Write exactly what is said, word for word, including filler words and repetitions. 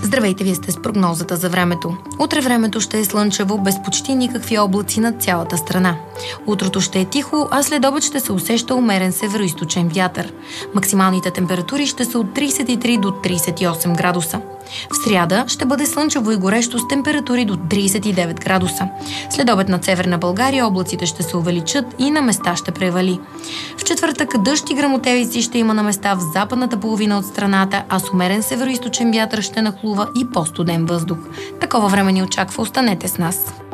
Здравейте, вие сте с прогнозата за времето. Утре времето ще е слънчево, без почти никакви облаци над цялата страна. Утрото ще е тихо, а след обед ще се усеща умерен североизточен вятър. Максималните температури ще са от тридесет и три до тридесет и осем градуса. В сряда ще бъде слънчево и горещо с температури до тридесет и девет градуса. След обед над Северна България облаците ще се увеличат и на места ще превали. В четвъртък дъжд и гръмотевици ще има на места в западната половина от страната, а с умерен североизточен вятър ще нахлува и по-студен въздух. Такова време ни очаква, останете с нас.